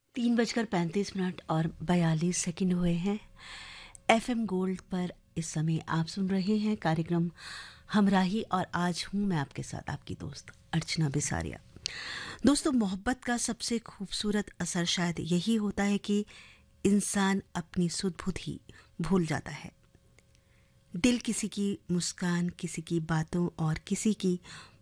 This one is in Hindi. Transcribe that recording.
3:35 और 42 सेकंड हुए हैं। एफएम गोल्ड पर इस समय आप सुन रहे हैं कार्यक्रम हमराही और आज हूँ मैं आपके साथ आपकी दोस्त अर्चना बिसारिया। दोस्तों, मोहब्बत का सबसे खूबसूरत असर शायद यही होता है कि इंसान अपनी सुध बुध ही भूल जाता है। दिल किसी की मुस्कान, किसी की बातों और किसी की